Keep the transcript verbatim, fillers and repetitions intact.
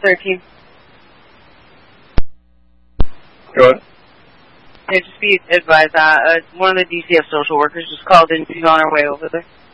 thirteen. Go ahead. Yeah, just be advised, uh, uh, one of the D C F social workers just called in. She's on her way over there.